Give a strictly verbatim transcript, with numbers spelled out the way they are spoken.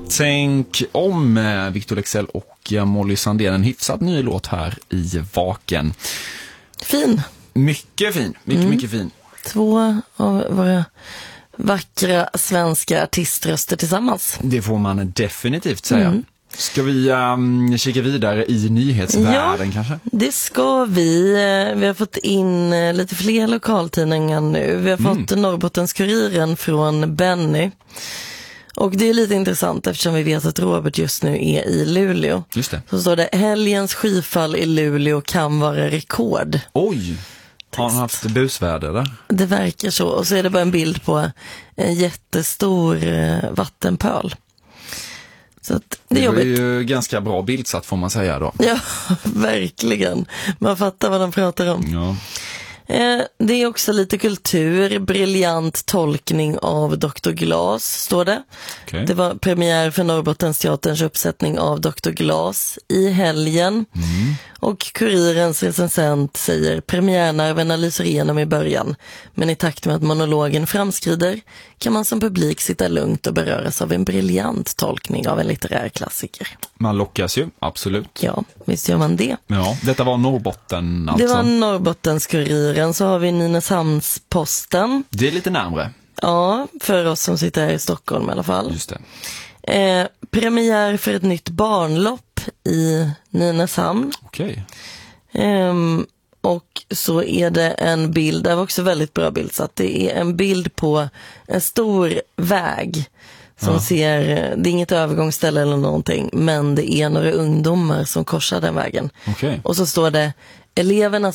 Tänk om Victor Leksell och Molly Sandén, en hyfsat ny låt här i Vaken. Fin. Mycket fin, mycket, mm. mycket fin. Två av våra vackra svenska artiströster tillsammans. Det får man definitivt säga. Mm. Ska vi um, kika vidare i nyhetsvärlden ja, kanske? Det ska vi. Vi har fått in lite fler lokaltidningar nu. Vi har fått mm. Norrbottens-Kuriren från Benny. Och det är lite intressant eftersom vi vet att Robert just nu är i Luleå. Just det. Så står det, helgens skyfall i Luleå kan vara rekord. Oj! Har han haft busväder där? Det verkar så. Och så är det bara en bild på en jättestor eh, vattenpöl. Så att det är jobbigt. Det är ju ganska bra bildsatt får man säga då. Ja, verkligen. Man fattar vad de pratar om. Ja. Eh, det är också lite kultur, briljant tolkning av doktor Glas, står det. Okay. Det var premiär för Norrbottens teaterns uppsättning av doktor Glas i helgen. Mm. Och Kurirens recensent säger, premiärnerverna lyser igenom i början, men i takt med att monologen framskrider kan man som publik sitta lugnt och beröras av en briljant tolkning av en litterär klassiker. Man lockas ju, absolut. Ja, visst gör man det. Ja, detta var Norrbotten alltså. Det var Norrbottens-Kuriren. Så har vi Nynäshamns-Posten. Det är lite närmare. Ja, för oss som sitter här i Stockholm i alla fall. Just det. Eh, premiär för ett nytt barnlopp i Nynäshamn. Okej. Eh, och så är det en bild, det var också väldigt bra bild, så att det är en bild på en stor väg som ja. ser, det är inget övergångsställe eller någonting, men det är några ungdomar som korsar den vägen. Okej. Och så står det, eleverna